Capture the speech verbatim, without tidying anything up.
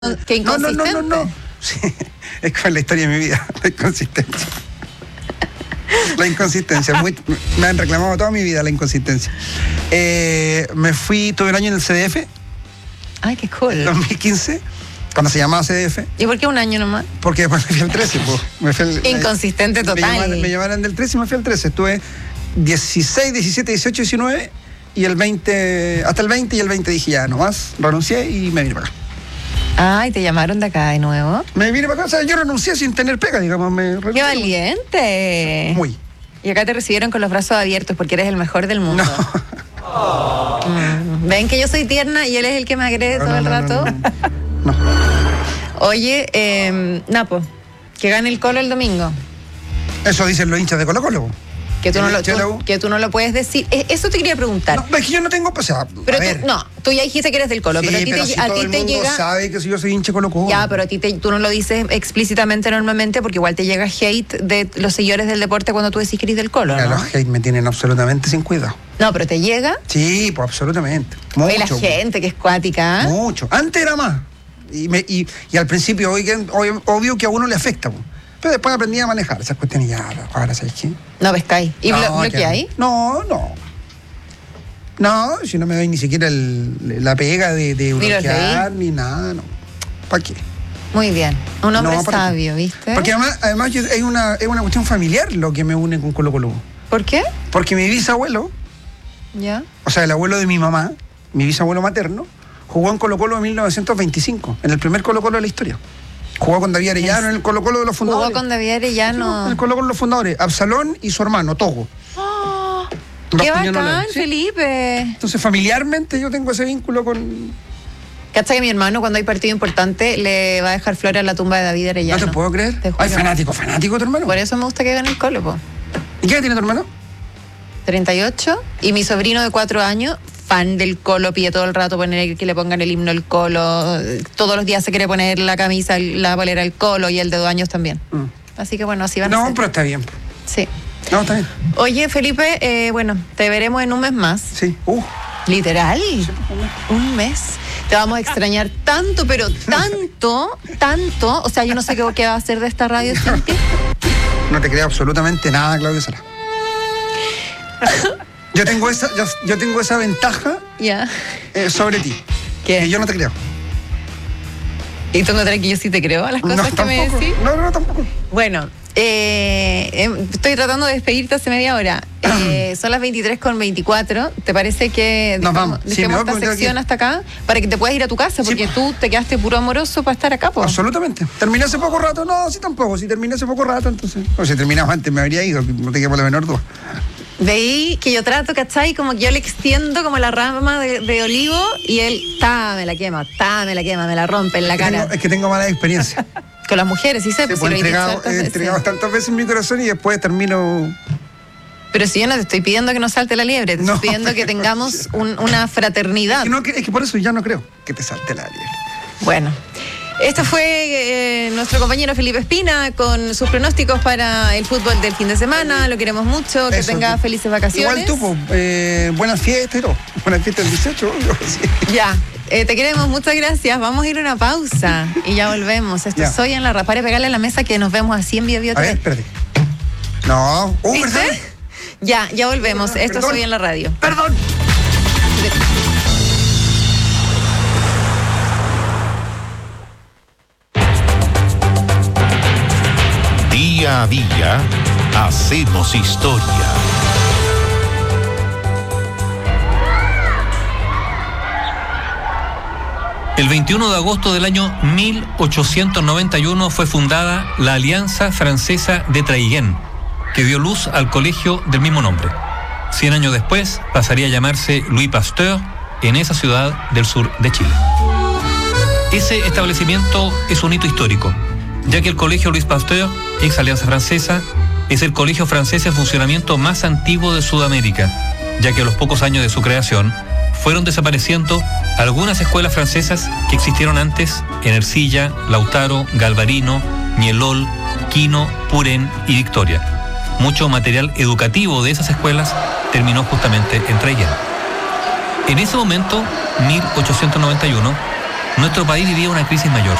Qué inconsistente. No, no, no, no, no. Sí, es con la historia de mi vida, la inconsistencia. La inconsistencia, muy, me han reclamado toda mi vida la inconsistencia. Eh, me fui, tuve un año en el C D F. Ay, qué cool. En dos mil quince, cuando se llamaba C D F. ¿Y por qué un año nomás? Porque después me fui al trece. Pues, me fui al, Inconsistente me, total. Me llamaron, me llamaron del trece y me fui al trece. Estuve dieciséis, diecisiete, dieciocho, diecinueve y el veinte, hasta el veinte, y el veinte dije ya, nomás, renuncié y me vine para acá. Ay, ¿te llamaron de acá de nuevo? Me vine para acá, o sea, yo renuncié sin tener pega, digamos. Me renuncié. ¡Qué valiente! Muy. Y acá te recibieron con los brazos abiertos porque eres el mejor del mundo. No. Oh. Mm. ¿Ven que yo soy tierna y él es el que me agrede No, todo no, el no, rato? No, no. No. Oye, eh, Napo, que gane el Colo el domingo. Eso dicen los hinchas de Colo Colo. Que tú, no lo, Yo tú, lo- que tú no lo puedes decir. Eh, Eso te quería preguntar. No, es que yo no tengo, o sea, pero a tú, ver. no, tú ya dijiste que eres del Colo, Sí, pero a ti pero te, si a todo ti el te mundo llega. sabe que si yo soy hincha de Colo Colo. Ya, pero a ti te, tú no lo dices explícitamente normalmente porque igual te llega hate de los seguidores del deporte cuando tú decís que eres del Colo, Mira, ¿no? los hate me tienen absolutamente sin cuidado. No, pero te llega. Sí, pues absolutamente. Oye, la Mucho. gente que es cuática. ¿eh? Mucho. Antes era más. Y, me, y, y al principio, oigan, ob- obvio que a uno le afecta. Pues. Pero después aprendí a manejar esas cuestiones y ya, ahora, ¿sabes qué? No pescáis. ¿Y blo- No, bloqueáis? ya. No, no. No, si no me doy ni siquiera el, la pega de, de Ni los bloquear, ni nada, no. ¿Para qué? Muy bien. Un hombre No, ¿para qué? sabio, ¿viste? Porque además, además yo- es, una, es una cuestión familiar lo que me une con Colo Colo. ¿Por qué? Porque mi bisabuelo, Ya. o sea, el abuelo de mi mamá, mi bisabuelo materno, jugó en Colo Colo en mil novecientos veinticinco, en el primer Colo Colo de la historia. Jugó con David Arellano en el Colo Colo de los fundadores. Jugó con David Arellano. En el Colo Colo de los fundadores, Absalón y su hermano, Togo. Oh, Los ¡qué Quiñones, bacán, sí. Felipe! Entonces, familiarmente yo tengo ese vínculo con... ¿Cachai que mi hermano, cuando hay partido importante, le va a dejar flores a la tumba de David Arellano? No te puedo creer. Te juro. Ay, fanático, fanático tu hermano. Por eso me gusta que gane el Colo, po. ¿Y qué edad tiene tu hermano? treinta y ocho. Y mi sobrino de cuatro años, fan del Colo, pide todo el rato poner que le pongan el himno al Colo. Todos los días se quiere poner la camisa, la polera al Colo, y el de dos años también. Mm. Así que bueno, así van a No, ser. pero está bien. Sí. No, está bien. Oye, Felipe, eh, bueno, te veremos en un mes más. Sí. Uh. Literal. Un mes. Te vamos a extrañar tanto, pero tanto, tanto. O sea, yo no sé qué, qué va a hacer de esta radio sin ti. No te creo absolutamente nada, Claudia Sala. Yo tengo esa, yo, yo tengo esa ventaja Ya. eh, sobre ti. ¿Qué? Que yo no te creo. ¿Y tú encontrás que yo sí te creo a las cosas No, que me tampoco. decís? No, no, tampoco. Bueno, eh, eh, estoy tratando de despedirte hace media hora. Eh, son las veintitrés con veinticuatro. ¿Te parece que Nos dejemos, vamos. Sí, dejemos me voy esta porque tengo sección que- hasta acá para que te puedas ir a tu casa? Porque Sí, tú te quedaste puro amoroso para estar acá, po. Absolutamente. ¿Terminé hace poco rato? No, sí tampoco. Si terminé hace poco rato, entonces... O si terminaba antes me habría ido, no te queda por la menor duda. Veí que yo trato, ¿cachai? Como que yo le extiendo como la rama de, de olivo y él, ta, me la quema, ta, me la quema, me la rompe en la cara. Tengo- es que tengo mala experiencia. Con las mujeres, sí sé, Sí, pues, pues si he lo he dicho entregado, hartas he veces. entregado tantas veces mi corazón y después termino... Pero si yo no te estoy pidiendo que no salte la liebre, te No, estoy pidiendo que pero- tengamos un- una fraternidad. Es que, no, es que por eso ya no creo que te salte la liebre. Bueno, este fue eh, nuestro compañero Felipe Espina con sus pronósticos para el fútbol del fin de semana. Lo queremos mucho, que Eso, tenga tú. felices vacaciones. Igual tú, pues, eh, buenas fiestas y todo. Buenas fiestas el dieciocho, obvio, sí. Ya, eh, te queremos, muchas gracias. Vamos a ir a una pausa y ya volvemos. Esto Ya. es Soy en la Rapare, pegarle a la mesa que nos vemos así en Bio Bio A ver, T V. espérate. No, uh, ¿Viste? ¿verdad? Ya, ya volvemos. Esto es Perdón. Soy en la Radio. Perdón. Día a día hacemos historia. El veintiuno de agosto del año mil ochocientos noventa y uno fue fundada la Alianza Francesa de Traiguén, que dio luz al colegio del mismo nombre. Cien años después pasaría a llamarse Louis Pasteur en esa ciudad del sur de Chile. Ese establecimiento es un hito histórico, ya que el colegio Louis Pasteur, ex Alianza Francesa, es el colegio francés en funcionamiento más antiguo de Sudamérica, ya que a los pocos años de su creación fueron desapareciendo algunas escuelas francesas que existieron antes en Ercilla, Lautaro, Galvarino, Mielol, Quino, Purén y Victoria. Mucho material educativo de esas escuelas terminó justamente en Traiguén. En ese momento, mil ochocientos noventa y uno, nuestro país vivía una crisis mayor.